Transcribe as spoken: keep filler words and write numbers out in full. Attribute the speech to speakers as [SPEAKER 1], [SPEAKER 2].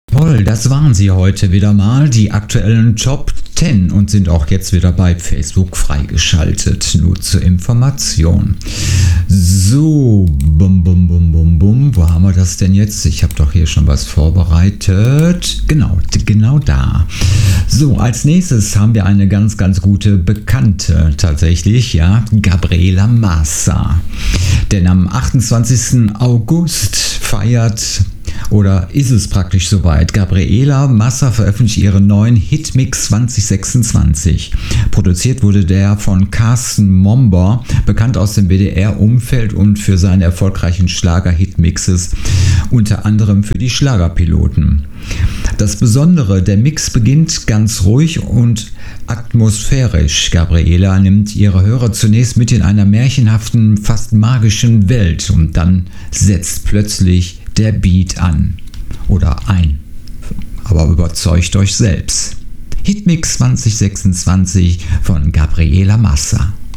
[SPEAKER 1] Toll, das waren sie heute wieder mal, die aktuellen Top zehn, und sind auch jetzt wieder bei Facebook freigeschaltet, nur zur Information. So, bum bum bum bum bum, wo haben wir das denn jetzt? Ich habe doch hier schon was vorbereitet. Genau, genau da. So, als nächstes haben wir eine ganz, ganz gute Bekannte tatsächlich, ja, Gabriela Massa. Denn am achtundzwanzigsten August feiert oder ist es praktisch soweit. Gabriela Massa veröffentlicht ihren neuen Hitmix zwanzig sechsundzwanzig. Produziert wurde der von Carsten Momber, bekannt aus dem B D R-Umfeld und für seine erfolgreichen Schlager-Hitmixes, unter anderem für die Schlagerpiloten. Das Besondere, der Mix beginnt ganz ruhig und atmosphärisch. Gabriela nimmt ihre Hörer zunächst mit in einer märchenhaften, fast magischen Welt und dann setzt plötzlich der Beat an oder ein, aber überzeugt euch selbst. Hitmix zwanzig sechsundzwanzig von Gabriela Massa.